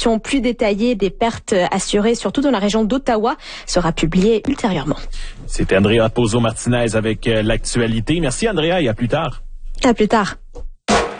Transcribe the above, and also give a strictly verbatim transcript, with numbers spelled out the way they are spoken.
description plus détaillée des pertes assurées, surtout dans la région d'Ottawa, sera publiée ultérieurement. C'était Andrea Pozzo-Martinez avec l'actualité. Merci Andrea et à plus tard. À plus tard.